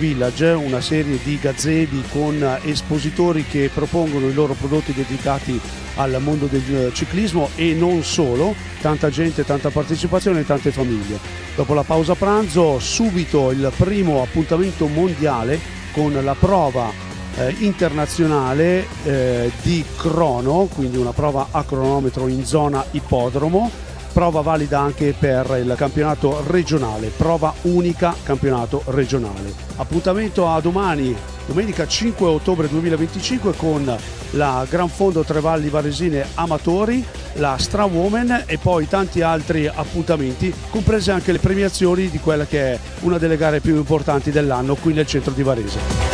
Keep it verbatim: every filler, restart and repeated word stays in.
Village, una serie di gazebi con espositori che propongono i loro prodotti dedicati al mondo del ciclismo e non solo, tanta gente, tanta partecipazione, tante famiglie. Dopo la pausa pranzo subito il primo appuntamento mondiale con la prova eh, internazionale eh, di crono, quindi una prova a cronometro in zona ippodromo, prova valida anche per il campionato regionale, prova unica campionato regionale. Appuntamento a domani, domenica cinque ottobre duemilaventicinque, con la Gran Fondo Tre Valli Varesine Amatori, la Stra Women e poi tanti altri appuntamenti, comprese anche le premiazioni di quella che è una delle gare più importanti dell'anno qui nel centro di Varese.